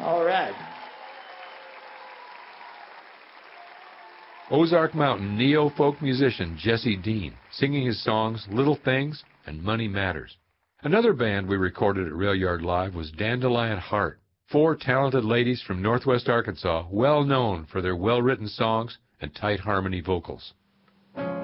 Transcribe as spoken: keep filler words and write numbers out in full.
All right. Ozark Mountain neo-folk musician Jesse Dean, singing his songs Little Things and Money Matters. Another band we recorded at Rail Yard Live was Dandelion Heart, four talented ladies from Northwest Arkansas, well known for their well-written songs and tight harmony vocals.